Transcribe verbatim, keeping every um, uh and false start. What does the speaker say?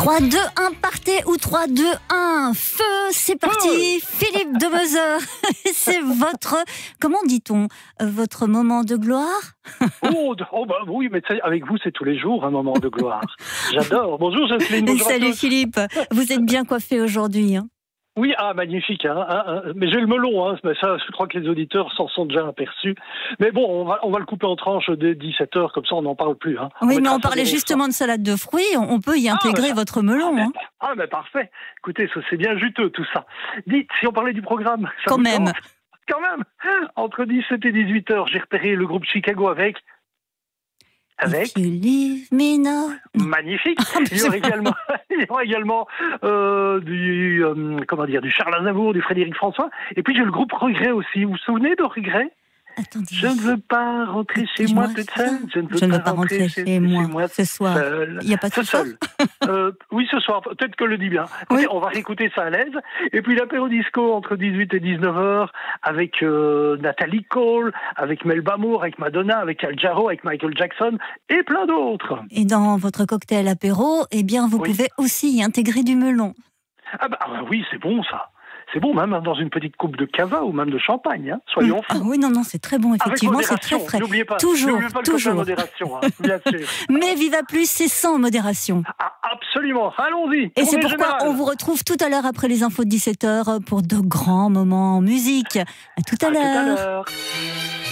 trois, deux, un, partez ou trois, deux, un, feu, c'est parti. Philippe Demeuzeur, c'est votre, comment dit-on, euh, votre moment de gloire? Oh, oh bah oui, mais avec vous, c'est tous les jours un moment de gloire. J'adore. Bonjour Jocelyne. Bonjour. Salut Philippe, vous êtes bien coiffé aujourd'hui, hein? Oui, ah, magnifique, hein, hein, mais j'ai le melon, hein, mais ça, je crois que les auditeurs s'en sont déjà aperçus. Mais bon, on va, on va le couper en tranches dès dix-sept heures, comme ça on n'en parle plus. Hein. Oui, on mais on parlait justement de salade de fruits, on peut y intégrer ah, votre melon. Ah, mais, hein. ah, mais parfait. Écoutez, c'est bien juteux tout ça. Dites, si on parlait du programme... Ça Quand même. Tente Quand même. Entre dix-sept et dix-huit heures, j'ai repéré le groupe Chicago avec... Avec If you leave me now. Magnifique. Il y aura également, il y aura également euh, du euh, comment dire du Charles Aznavour, du Frédéric François. Et puis j'ai le groupe Regret aussi. Vous vous souvenez de Regret? Attendez. Je ne veux pas rentrer chez moi toute seule. Je ne veux, je ne veux pas, pas rentrer chez, chez moi, moi ce soir. Seul. Il n'y a pas de ce seul. euh, oui, ce soir. Peut-être que le dit bien. Oui. On va réécouter ça à l'aise. Et puis l'apéro disco entre dix-huit et dix-neuf heures avec euh, Nathalie Cole, avec Melba Moore, avec Madonna, avec Al Jarreau, avec Michael Jackson et plein d'autres. Et dans votre cocktail apéro, eh bien, vous oui. pouvez aussi y intégrer du melon. Ah bah, ah bah oui, c'est bon ça. C'est bon, même dans une petite coupe de cava ou même de champagne, hein. Soyons ah, oui, non, non, c'est très bon, effectivement, c'est très frais. N'oubliez pas, toujours, pas le toujours. modération, hein, bien sûr. Mais Viva Plus, c'est sans modération. Ah, absolument, allons-y. Et c'est pourquoi générale. On vous retrouve tout à l'heure après les infos de dix-sept heures pour de grands moments en musique. À tout à l'heure.